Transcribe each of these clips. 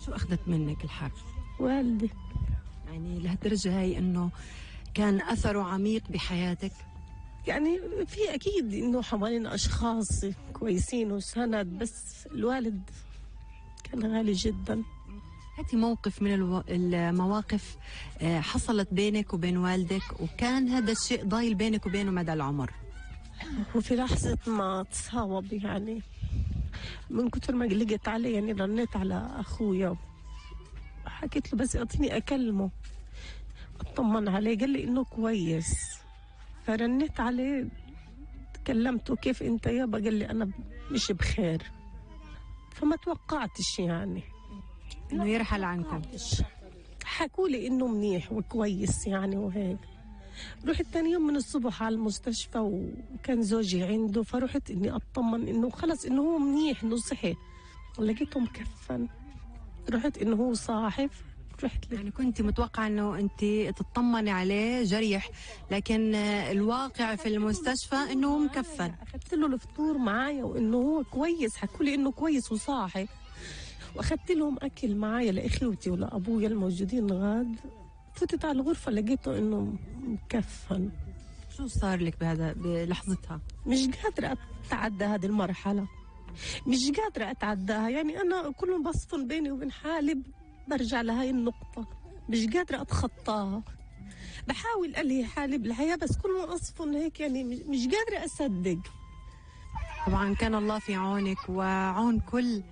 شو أخذت منك الحرب؟ والدي. يعني لهالدرجة هاي إنه كان أثره عميق بحياتك؟ يعني في أكيد إنه حوالينا أشخاص كويسين وسند، بس الوالد كان غالي جدا. هاتي موقف من المواقف حصلت بينك وبين والدك وكان هذا الشيء ضايل بينك وبينه مدى العمر. وفي لحظة ما تصاوب، يعني من كتر ما قلقت عليه، يعني رنيت على أخويا، حكيت له بس أعطيني أكلمه أطمن عليه، قال لي إنه كويس. فرنيت عليه كلمته، كيف أنت يابا؟ قال لي أنا مش بخير. فما توقعتش يعني إنه يرحل عنكم. حكوا لي إنه منيح وكويس يعني وهيك. رحت تاني يوم من الصبح على المستشفى وكان زوجي عنده، فرحت إني أطمن إنه خلص إنه هو منيح، إنه صحي. لقيته مكفن، رحت إنه هو صاحف. رحت يعني كنت متوقعة إنه أنت تطمني عليه جريح، لكن الواقع في المستشفى إنه مكفن. أخذت له الفطور معايا وإنه هو كويس، حكوا لي إنه كويس وصاحي، وأخذت لهم أكل معايا لإخوتي ولأبويا الموجودين غاد. فتت على الغرفة لقيته إنه مكفن. شو صار لك بلحظتها؟ مش قادرة أتعدى هذه المرحلة، مش قادرة أتعداها. يعني أنا كل ما بصفن بيني وبين حالي برجع لهاي النقطة، مش قادرة أتخطاها. بحاول ألهي حالي بالحياة، بس كل ما أصفن هيك يعني مش قادرة أصدق. طبعا كان الله في عونك وعون كل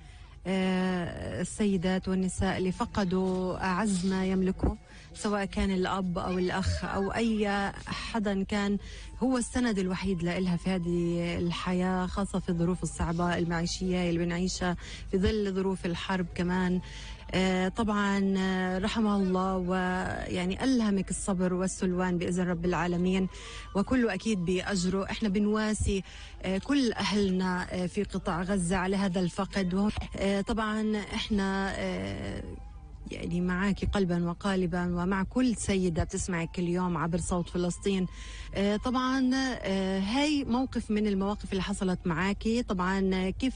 السيدات والنساء اللي فقدوا أعز ما يملكوا، سواء كان الأب أو الأخ أو أي حدا كان هو السند الوحيد لإلها في هذه الحياة، خاصة في الظروف الصعبة المعيشية اللي بنعيشها في ظل ظروف الحرب كمان. طبعا رحمه الله، ويعني ألهمك الصبر والسلوان بإذن رب العالمين، وكله أكيد بأجره. احنا بنواسي كل أهلنا في قطاع غزة على هذا الفقد. طبعا احنا يعني معاكي قلبا وقالبا ومع كل سيدة بتسمعك اليوم عبر صوت فلسطين. طبعا هاي موقف من المواقف اللي حصلت معاكي. طبعا كيف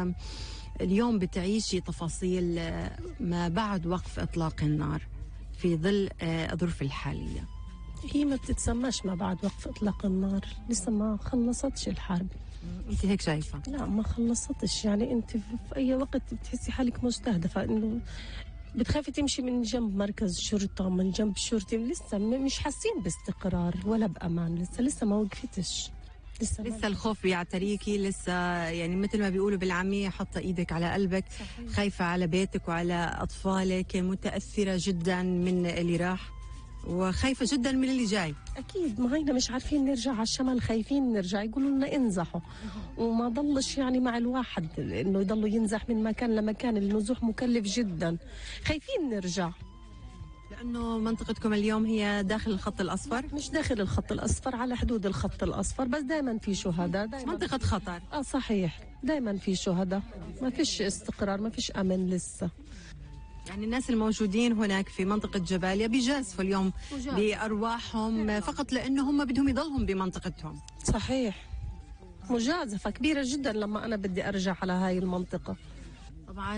اليوم بتعيشي تفاصيل ما بعد وقف إطلاق النار في ظل الظروف الحالية؟ هي ما بتتسماش ما بعد وقف إطلاق النار، لسه ما خلصتش الحرب. أنت هيك شايفة؟ لا ما خلصتش. يعني أنت في أي وقت بتحسي حالك مستهدفة، إنه بتخافي تمشي من جنب مركز شرطة، من جنب شرطي. لسه مش حاسين باستقرار ولا بأمان، لسه ما وقفتش. لسه الخوف بيعتريكي، لسه يعني مثل ما بيقولوا بالعامية حاطة ايدك على قلبك. صحيح. خايفة على بيتك وعلى أطفالك، متأثرة جدا من اللي راح وخايفة جدا من اللي جاي. أكيد، ما هينا مش عارفين نرجع على الشمال، خايفين نرجع، يقولوا لنا انزحوا وما ضلش يعني مع الواحد إنه يضلوا ينزح من مكان لمكان. النزوح مكلف جدا، خايفين نرجع. لأنه منطقتكم اليوم هي داخل الخط الأصفر؟ مش داخل الخط الأصفر، على حدود الخط الأصفر، بس دائما في شهداء. منطقة خطر. صحيح، دائما في شهداء، ما فيش استقرار، ما فيش أمن لسه. يعني الناس الموجودين هناك في منطقة جباليا بيجازفوا اليوم بأرواحهم فقط لأنه هم بدهم يضلهم بمنطقتهم. صحيح، مجازفة كبيرة جدا لما أنا بدي أرجع على هاي المنطقة. طبعا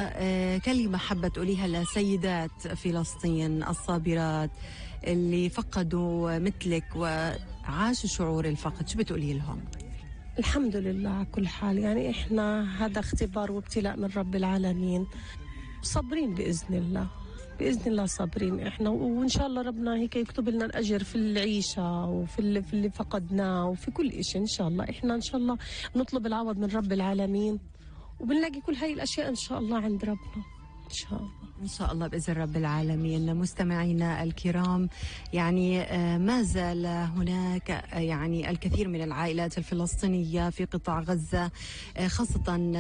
كلمة حابة تقوليها لسيدات فلسطين الصابرات اللي فقدوا مثلك وعاشوا شعور الفقد، شو بتقولي لهم؟ الحمد لله على كل حال. يعني إحنا هذا اختبار وابتلاء من رب العالمين، صابرين بإذن الله، بإذن الله صابرين إحنا، وإن شاء الله ربنا هيك يكتب لنا الأجر في العيشة وفي اللي فقدناه وفي كل إشي. إن شاء الله إحنا إن شاء الله نطلب العوض من رب العالمين، وبنلاقي كل هاي الأشياء إن شاء الله عند ربنا. إن شاء الله، إن شاء الله بإذن رب العالمين. مستمعينا الكرام، يعني ما زال هناك يعني الكثير من العائلات الفلسطينية في قطاع غزة، خاصة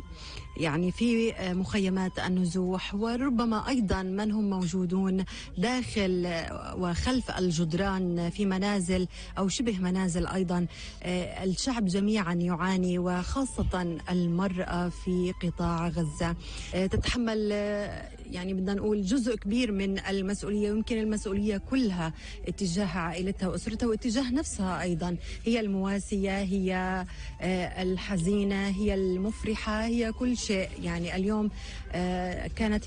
يعني في مخيمات النزوح، وربما أيضا من هم موجودون داخل وخلف الجدران في منازل أو شبه منازل. أيضا الشعب جميعا يعاني، وخاصة المرأة في قطاع غزة تتحمل يعني بدنا نقول جزء كبير من المسؤولية، يمكن المسؤولية كلها اتجاه عائلتها وأسرتها واتجاه نفسها أيضا. هي المواسية، هي الحزينة، هي المفرحة، هي كل شيء. يعني اليوم كانت